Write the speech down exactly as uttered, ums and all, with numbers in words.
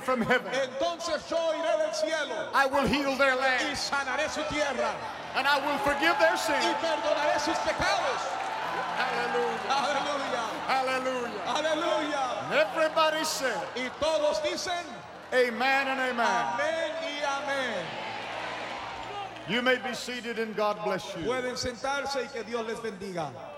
from heaven. entonces yo iré del cielo I will heal their y land, sanaré su tierra and I will forgive their y sins. perdonaré sus pecados. Hallelujah. Aleluya, Hallelujah. aleluya. And everybody said, Y todos dicen amen and amen. amén y amén. You may be seated and God bless you. Pueden sentarse y que Dios les bendiga.